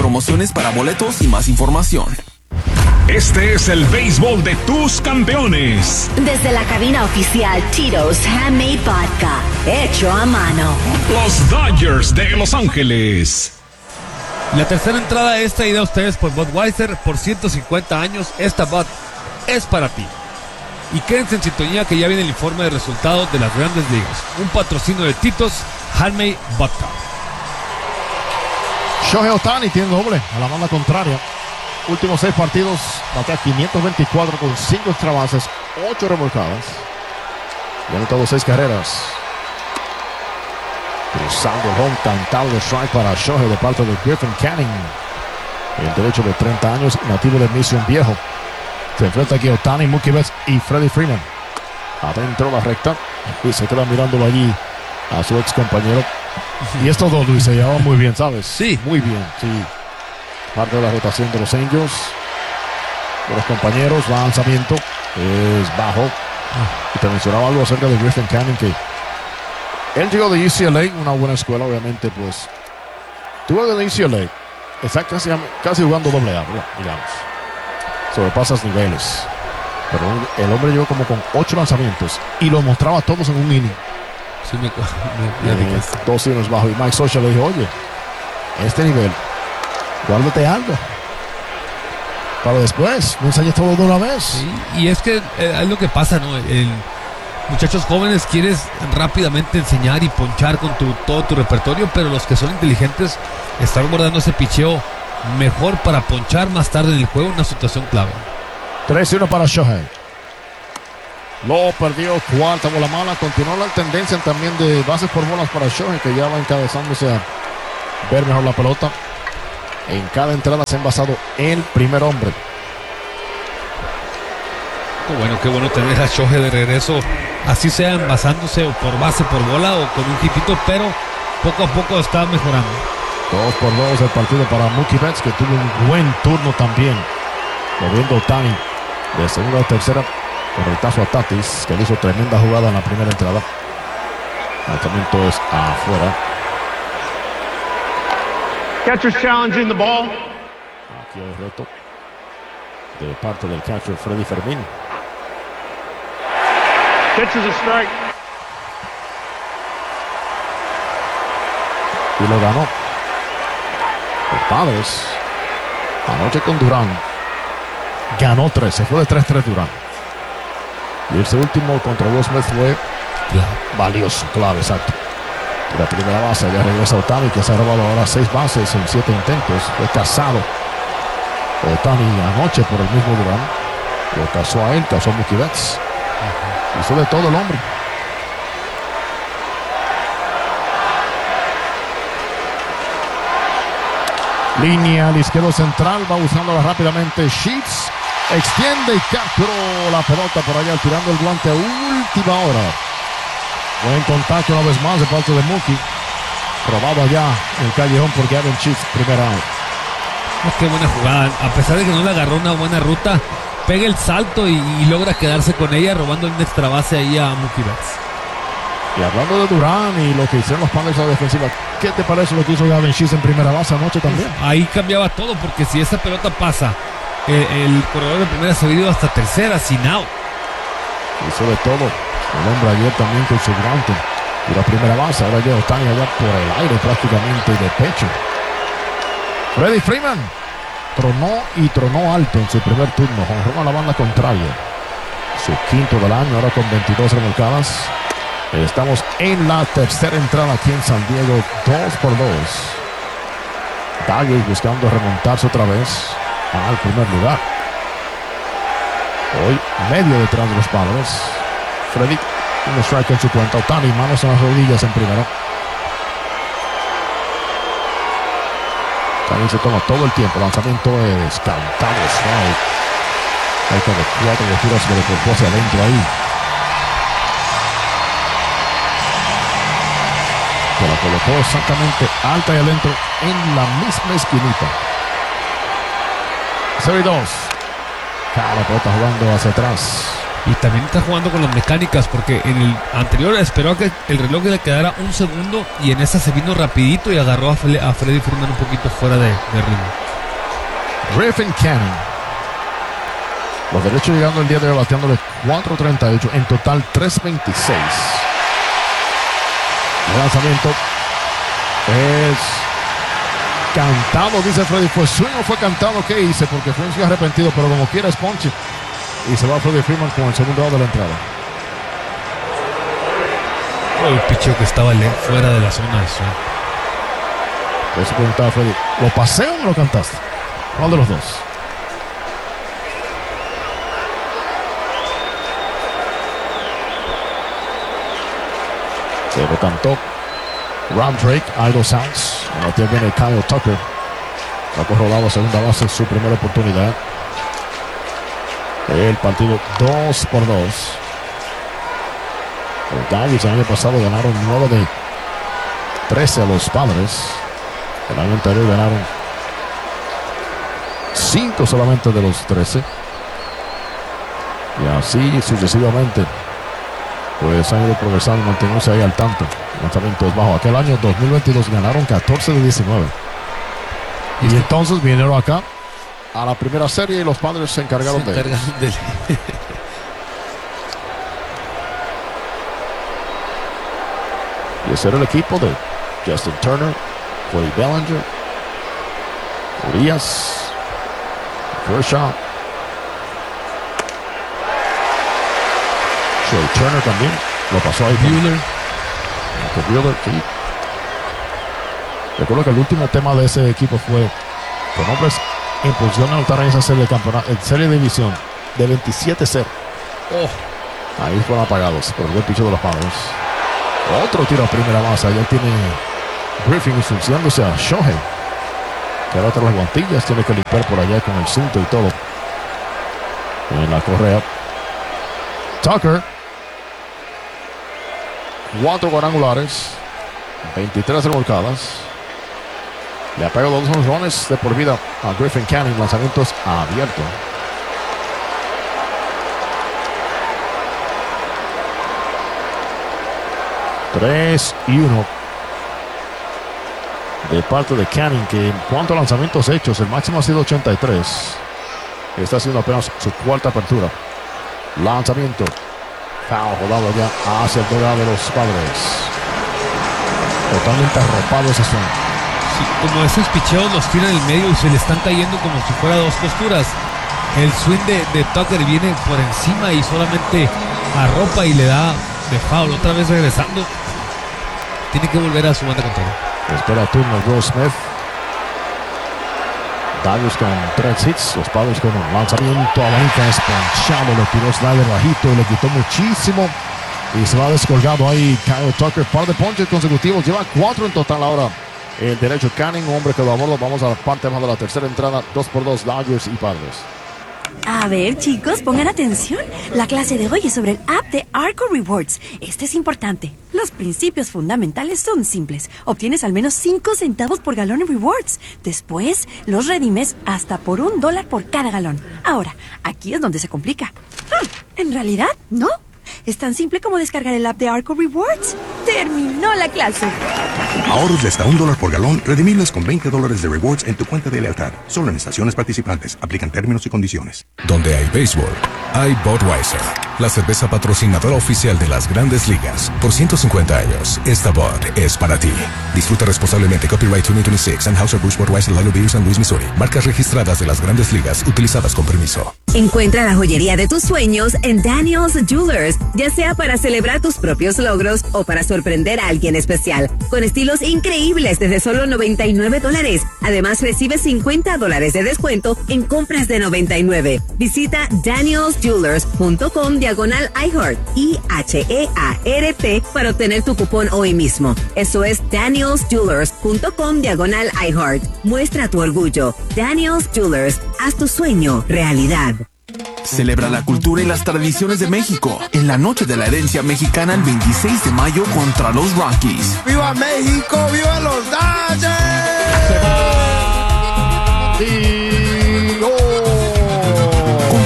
promociones para boletos y más información. Este es el béisbol de tus campeones. Desde la cabina oficial Tito's Handmade Vodka, hecho a mano. Los Dodgers de Los Ángeles. La tercera entrada es traída a ustedes por Budweiser. Por 150 años, esta Bud es para ti. Y quédense en sintonía que ya viene el informe de resultados de las Grandes Ligas. Un patrocinio de Tito's Handmade Vodka. Shohei Ohtani tiene doble a la banda contraria. Últimos 6 partidos, batea 524 con 5 extra bases, 8 remolcadas. Y ha anotado 6 carreras. Cruzando el home, cantado de strike para Shohei de parte de Griffin Canning. El derecho de 30 años, nativo de Mission Viejo. Se enfrenta aquí Ohtani, Mookie Betts y Freddie Freeman. Adentro la recta y se queda mirándolo allí a su ex compañero. Y estos dos, Luis, se llevaban muy bien, ¿sabes? Sí. Muy bien, sí. Parte de la rotación de los Angels. De los compañeros, lanzamiento. Es bajo. Y te mencionaba algo acerca de Griffin Canning, que él llegó de UCLA, una buena escuela, obviamente, pues. Tuvo de UCLA. Está casi jugando doble A, digamos. Sobrepasas niveles. Pero el hombre llegó como con 8 lanzamientos y lo mostraba todos en un inning. Sí, me 2 innings bajo. Y Mike Scioscia le dijo, oye, este nivel, guárdate algo para después, no enseñes todo de una vez. Sí, y es que es lo que pasa, ¿no? Muchachos jóvenes quieres rápidamente enseñar y ponchar con todo tu repertorio, pero los que son inteligentes están guardando ese picheo mejor para ponchar más tarde en el juego, una situación clave. 3-1 para Shohei. Lo perdió, cuarta bola mala. Continuó la tendencia también de bases por bolas para Shohei, que ya va encabezándose a ver mejor la pelota. En cada entrada se ha envasado el primer hombre. Qué bueno tener a Shohei de regreso, así sea envasándose o por base por bola o con un hitito, pero poco a poco está mejorando. 2-2 el partido para Mookie Betts, que tuvo un buen turno también, moviendo Ohtani de segunda a tercera con el tazo a Tatis, que le hizo tremenda jugada en la primera entrada. El lanzamiento es afuera. Catcher's challenging the ball. Aquí el reto de parte del catcher Freddie Fermín. Pitches a strike. Y lo ganó. Los Padres, anoche con Durán, ganó 3, se fue de 3-3 Durán. Y ese último contra Will Smith fue valioso, clave, exacto. La primera base, ya regresa Ohtani, que se ha robado ahora 6 bases en 7 intentos. Fue casado Ohtani anoche por el mismo Durán. Lo casó a él, casó a Mookie Betts. Hizo de todo el hombre. Línea al izquierdo central, va buscándola rápidamente Sheets. Extiende y capturó la pelota por allá, tirando el guante a última hora. Buen contacto una vez más de parte de Mookie. Probado allá en el callejón por Gavin Sheets, primera out. Qué buena jugada. A pesar de que no le agarró una buena ruta, pega el salto y logra quedarse con ella, robando una extra base ahí a Mookie Betts. Y hablando de Durán y lo que hicieron los Padres a la defensiva, ¿qué te parece lo que hizo Gavin Sheets en primera base anoche también? Ahí cambiaba todo, porque si esa pelota pasa, el corredor de primera se ha ido hasta tercera sin out. Hizo de todo el hombre ayer también con su guante y la primera base. Ahora ya Ohtani allá por el aire prácticamente de pecho. Freddie Freeman tronó alto en su primer turno, jonrón a la banda contraria, su quinto del año, ahora con 22 remolcadas. Estamos en la tercera entrada aquí en San Diego, 2-2. Dodgers buscando remontarse otra vez al primer lugar. Hoy medio detrás de los Padres. Freddy, un strike en su cuenta. Ohtani, manos en las rodillas en primera. También se toma todo el tiempo. Lanzamiento es cantado, strike. Hay como 4 lecturas que le colocó hacia adentro ahí. Se la colocó exactamente alta y adentro en la misma esquinita. 0-2. La pelota jugando hacia atrás. Y también está jugando con las mecánicas, porque en el anterior esperó a que el reloj le quedara un segundo y en esta se vino rapidito y agarró a Freddie Freeman un poquito fuera de ritmo. Griffin Canning. Los derechos llegando el día de hoy bateándole 4.38, en total 3.26. El lanzamiento es cantado, dice Freddie. ¿Fue swing o fue cantado? ¿Qué hice? Porque fue un swing arrepentido, pero como quiera es ponche. Y se va Freddie Freeman con el segundo lado de la entrada. El picheo que estaba fuera de la zona de swing. Por eso preguntaba a Freddie, ¿lo pasé o me lo cantaste? ¿Cuál de los dos? Se lo cantó Ram Drake, Idle Sounds. Aquí viene Kyle Tucker. Sacó rodado a segunda base, su primera oportunidad. El partido 2-2. Los Dodgers el año pasado ganaron 9 de 13 a los Padres. El año anterior ganaron 5 solamente de los 13. Y así sucesivamente. Pues han ido progresando, manteniéndose ahí al tanto. Lanzamientos bajos. Aquel año 2022 ganaron 14 de 19. Y entonces vinieron acá a la primera serie y los Padres se encargaron de ellos. Y ese era el equipo de Justin Turner, Cody Bellinger, Urias, Kershaw, Trey Turner también. Lo pasó ahí. Buehler, sí. Recuerdo que el último tema de ese equipo fue con hombres en posición de anotar en esa serie de campeonato, en serie de división de 27-0. Ahí fueron apagados por el buen picho de los Padres. Otro tiro a primera base. Allá tiene Griffin insultándose a Shohei, que ahora trae las guantillas, tiene que limpiar por allá con el cinto y todo en la correa. Tucker, 4 cuadrangulares, 23 remolcadas. Le ha pegado 2 jonrones de por vida a Griffin Canning. Lanzamientos abiertos. Tres y 1 de parte de Canning, que en cuanto a lanzamientos hechos, el máximo ha sido 83. Está haciendo apenas su cuarta apertura. Lanzamiento. Foul rodado ya hacia el dogado de los Padres. Totalmente arropado ese swing. Sí, como esos picheos los tiran en el medio y se le están cayendo como si fuera 2 costuras. El swing de Tucker viene por encima y solamente arropa y le da de foul. Otra vez regresando. Tiene que volver a su banda contraria. Espera turno Will Smith. Dodgers con 3 hits. Los Padres con un lanzamiento a la hija esponchado. Le tiró slider bajito. Le quitó muchísimo. Y se va descolgado ahí Kyle Tucker. Par de ponches consecutivos. Lleva 4 en total ahora. El derecho Canning, hombre que lo aborda. Vamos a la parte más de la tercera entrada. 2-2 Dodgers y Padres. A ver, chicos, pongan atención. La clase de hoy es sobre el app de Arco Rewards. Este es importante. Los principios fundamentales son simples. Obtienes al menos 5 centavos por galón en rewards. Después, los redimes hasta por $1 por cada galón. Ahora, aquí es donde se complica. En realidad, no. Es tan simple como descargar el app de Arco Rewards. ¡Terminó la clase! Ahorros de hasta $1 por galón, redimibles con $20 de rewards en tu cuenta de lealtad. Solo en estaciones participantes. Aplican términos y condiciones. Donde hay béisbol, hay Budweiser, la cerveza patrocinadora oficial de las Grandes Ligas. Por 150 años, esta Bud es para ti. Disfruta responsablemente. Copyright 2026, Anheuser-Busch Budweiser, Lalo Beer, San Luis, Missouri. Marcas registradas de las Grandes Ligas, utilizadas con permiso. Encuentra la joyería de tus sueños en Daniel's Jewelers, ya sea para celebrar tus propios logros o para sorprender a alguien especial, con estilos increíbles desde solo $99. Además, recibe $50 de descuento en compras de $99. Visita danielsjewelers.com/iHeart, IHEART, para obtener tu cupón hoy mismo. Eso es danielsjewelers.com/iHeart. Muestra tu orgullo. Daniel's Jewelers, haz tu sueño realidad. Celebra la cultura y las tradiciones de México en la Noche de la Herencia Mexicana el 26 de mayo contra los Rockies. ¡Viva México! ¡Viva los Dodgers! Compra este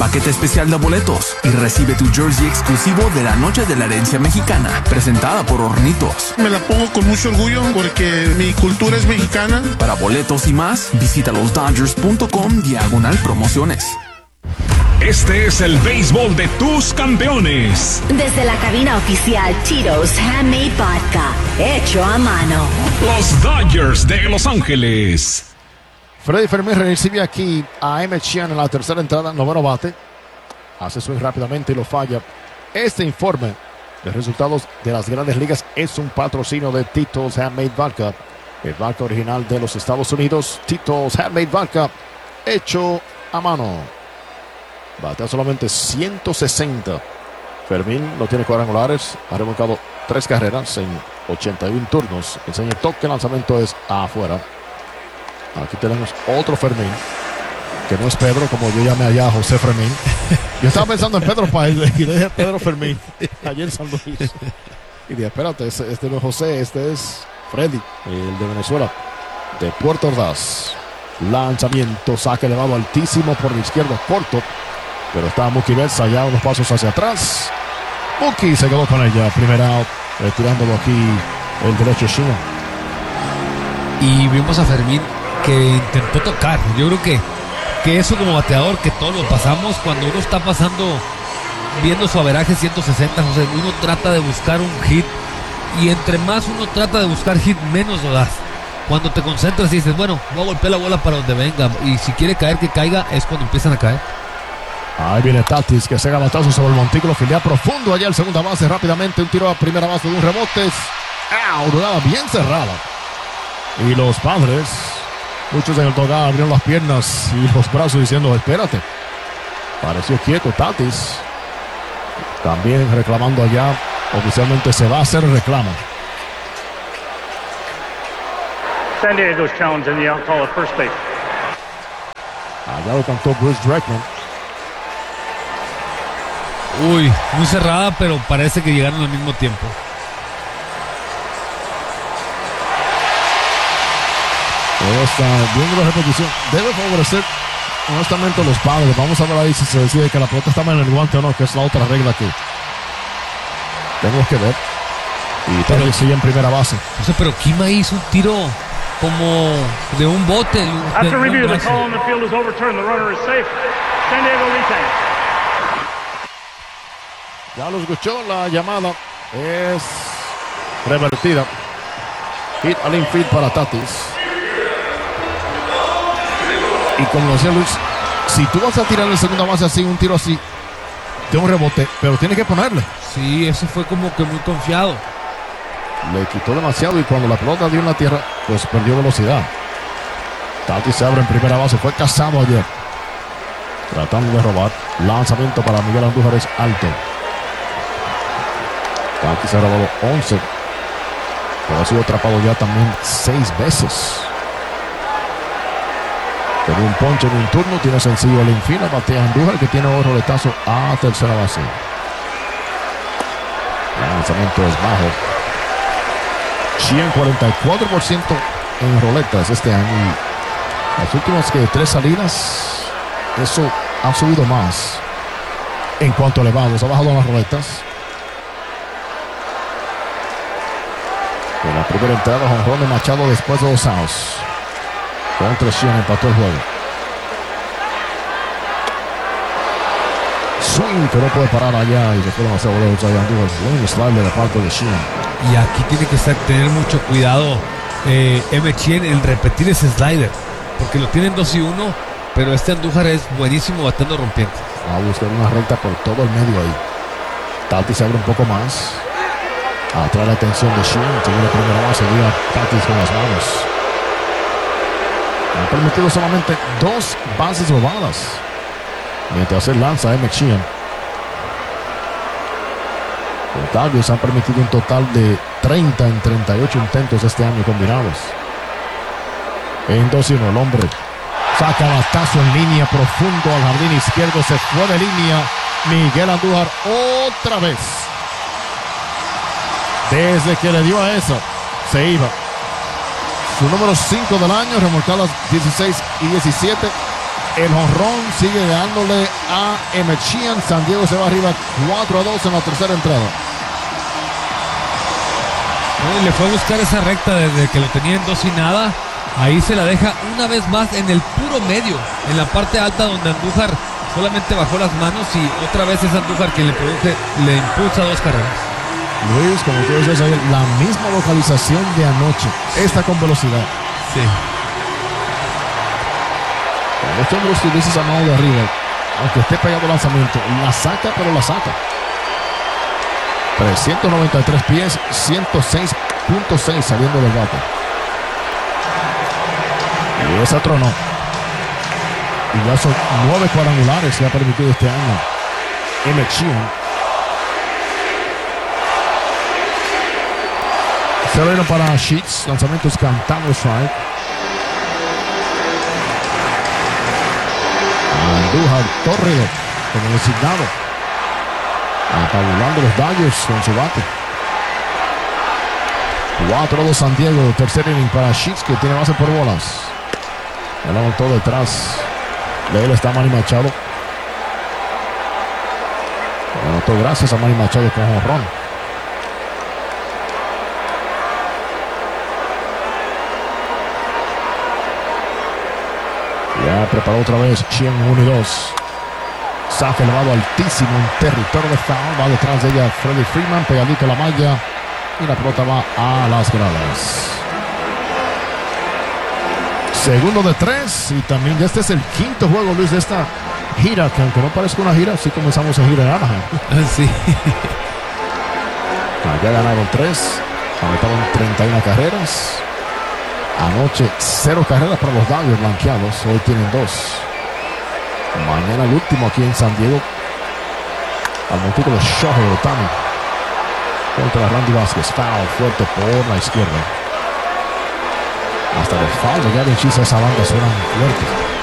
paquete especial de boletos y recibe tu jersey exclusivo de la Noche de la Herencia Mexicana, presentada por Hornitos. Me la pongo con mucho orgullo porque mi cultura es mexicana. Para boletos y más, visita losdodgers.com/promociones. Este es el béisbol de tus campeones. Desde la cabina oficial Tito's Handmade Vodka, hecho a mano. Los Dodgers de Los Ángeles. Freddy Fermín recibe aquí a Emmett Sheehan en la tercera entrada, noveno bate. Hace swing rápidamente y lo falla. Este informe de resultados de las Grandes Ligas es un patrocinio de Tito's Handmade Vodka, el vodka original de los Estados Unidos. Tito's Handmade Vodka, hecho a mano. Batea solamente 160. Fermín no tiene cuadrangulares. Ha remolcado 3 carreras en 81 turnos. Enseña toque, el lanzamiento es afuera. Aquí tenemos otro Fermín, que no es Pedro, como yo llamé allá a José Fermín. Yo estaba pensando en Pedro Páez y le dije Pedro Fermín allí en San Luis. Y dije, espérate, este no es José, este es Freddy, el de Venezuela, de Puerto Ordaz. Lanzamiento, saque elevado altísimo por la izquierda, corto. Pero está Mookie Betts allá unos pasos hacia atrás. Mookie se quedó con ella. Primer out, retirándolo aquí el derecho Sheehan. Y vimos a Fermín que intentó tocar. Yo creo que eso como bateador, que todos lo pasamos, cuando uno está pasando, viendo su averaje 160, José, uno trata de buscar un hit. Y entre más uno trata de buscar hit, menos lo das. Cuando te concentras y dices, bueno, voy a golpear la bola para donde venga. Y si quiere caer, que caiga, es cuando empiezan a caer. Ahí viene Tatis, que se batazo sobre el montículo, filial profundo allá en segunda base rápidamente. Un tiro a primera base de un rebote. Jugada bien cerrada. Y los padres, muchos en el togar, abrieron las piernas y los brazos diciendo, espérate. Pareció quieto Tatis. También reclamando allá. Oficialmente se va a hacer el reclamo. San Diego's challenging the out call at first base. Allá lo cantó Bruce Dreckman. Uy, muy cerrada, pero parece que llegaron al mismo tiempo. Está viendo la repetición. Debe favorecer honestamente los padres. Vamos a ver ahí si se decide que la pelota estaba en el guante o no, que es la otra regla que tenemos que ver. Y Tatis sigue en primera base. No sé, pero Kima hizo un tiro como de un bote. After review, the call on the field is overturned. The runner is safe. San Diego retains. Ya lo escuchó, la llamada es revertida. Hit al infield para Tatis. Y como decía Luis, si tú vas a tirar en segunda base así, un tiro así, de un rebote, pero tienes que ponerle. Sí, eso fue como que muy confiado. Le quitó demasiado y cuando la pelota dio en la tierra, pues perdió velocidad. Tatis se abre en primera base, fue cazado ayer. Tratando de robar. Lanzamiento para Miguel Andújar es alto. Tatis ha robado 11. Pero ha sido atrapado ya también 6 veces. Tenía un ponche en un turno, tiene sencillo al infield, batea Andújar, que tiene otro roletazo a tercera base. El lanzamiento es bajo. 144% en roletas este año. Y las últimas 3 salidas, eso ha subido más. En cuanto a elevados, ha bajado en las roletas. En la primera entrada, jonrón de Machado después de 2 outs. Contra Sheehan empató el juego. Swing que no puede parar allá y se fue demasiado lejos allá. Buen slide de parte de Sheehan. Y aquí tiene que tener mucho cuidado Emmett Sheehan en repetir ese slider, porque lo tienen 2-1, pero este Andújar es buenísimo bateando rompiendo. Va a buscar una recta por todo el medio ahí. Tatis se abre un poco más. Atrae la atención de Sheehan. Tiene la primera base, llega Tatis con las manos. Han permitido solamente 2 bases robadas. Mientras él lanza a Emmett Sheehan. Los Dodgers han permitido un total de 30 en 38 intentos este año combinados. En 2-1 el hombre saca batazo en línea profundo al jardín izquierdo. Se fue de línea Miguel Andújar otra vez. Desde que le dio a esa, se iba. Su número 5 del año, remolcadas 16 y 17. el jonrón, sigue dándole a Emechian. San Diego se va arriba 4-2 en la tercera entrada. Le fue a buscar esa recta desde que lo tenía en 2 y nada. Ahí se la deja una vez más en el puro medio, en la parte alta donde Andújar solamente bajó las manos y otra vez es Andújar quien le impulsa 2 carreras. Luis, como tú dices, la misma localización de anoche. Esta con velocidad. Sí. Cuando este hombre utiliza esa mano de arriba, aunque esté pegado el lanzamiento, la saca, pero la saca. 393 pies, 106.6 saliendo del bate. Y ese otro no. Y ya son 9 cuadrangulares que ha permitido este año Emechian. Cero para Sheets, lanzamientos cantando strike. Andújar Torrido como designado, atabulando los Dodgers con su bate. 4-2 San Diego, tercer inning para Sheets, que tiene base por bolas. El anotó detrás de él está Manny Machado. Anotó gracias a Manny Machado con jonrón. Ya preparó otra vez Chien 1 y 2. Saque elevado altísimo en territorio de foul. Va detrás de ella Freddie Freeman, pegadito a la malla. Y la pelota va a las gradas. Segundo de 3. Y también ya este es el quinto juego, Luis, de esta gira. Que aunque no parezca una gira, sí comenzamos a gira en Anaheim. Sí. Ya ganaron 3. Anotaron 31 carreras. Anoche 0 carreras para los Dodgers blanqueados. Hoy tienen 2. Mañana el último aquí en San Diego. Al montículo de Shohei Ohtani contra Randy Vázquez. Foul fuerte por la izquierda. Hasta los fouls de Gary Chisa, esa banda suenan fuertes.